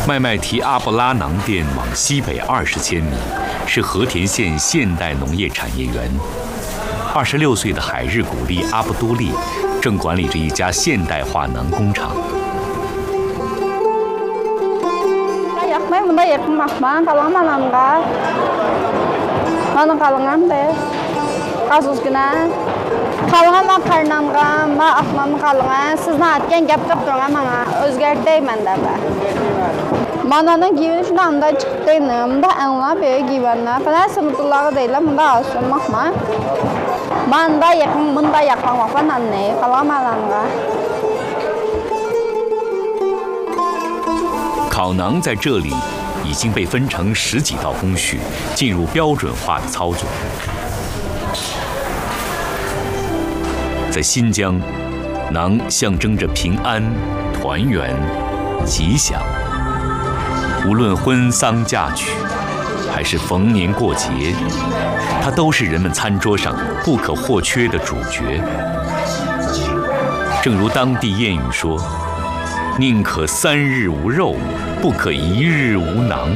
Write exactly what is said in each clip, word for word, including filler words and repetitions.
麦麦提阿布拉馕店往西北二十千米，是和田县现代农业产业园。二十六岁的海日古丽阿布都利正管理着一家现代化馕工厂。 Қалған қарнамға, ма ақмам қалған, сіздің аткен кеп қып тұрған маңа өзгерттей мәнді бә. Мананың гивен үшін аңда çıktığını, мұнда әңла бөй гивенна. Фәлә сымытылағы дейлі, мұнда асын мақма. Манда яқын, мұнда яқын мақпан анне, қалған маланға. 烤馕在这里已经被分成十几道工序，进入标准化的操作。在新疆，馕象征着平安、团圆、吉祥。无论婚丧嫁娶，还是逢年过节，它都是人们餐桌上不可或缺的主角。正如当地谚语说：“宁可三日无肉，不可一日无馕。”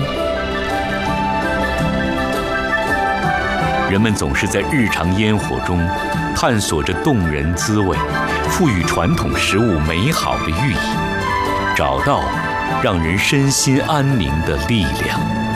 人们总是在日常烟火中探索着动人滋味，赋予传统食物美好的寓意，找到让人身心安宁的力量。